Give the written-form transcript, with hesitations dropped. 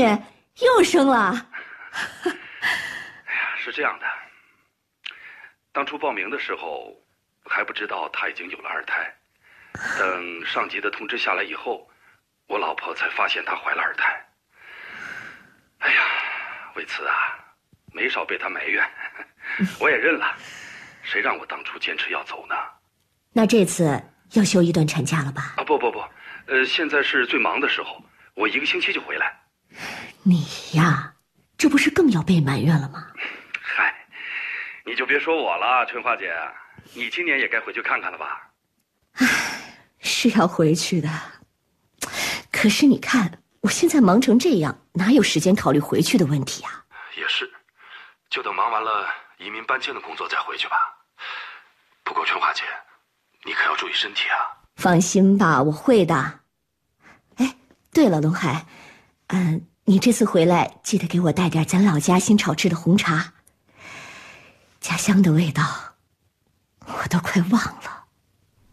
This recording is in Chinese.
又生了。 哎呀，是这样的，当初报名的时候还不知道他已经有了2胎，等上级的通知下来以后，我老婆才发现她怀了2胎。哎呀，为此啊，没少被他埋怨，我也认了。谁让我当初坚持要走呢？ 那这次要休一段产假了吧？ 不，现在是最忙的时候，我1个星期就回来。 你呀，这不是更要被埋怨了吗？ 嗨，你就别说我了，春花姐，你今年也该回去看看了吧？ 唉，是要回去的，可是你看我现在忙成这样，哪有时间考虑回去的问题啊？ 也是，就等忙完了移民搬迁的工作再回去吧。不过春花姐，你可要注意身体啊。 放心吧，我会的。哎，对了，龙海，你这次回来记得给我带点咱老家新炒制的红茶，家乡的味道我都快忘了。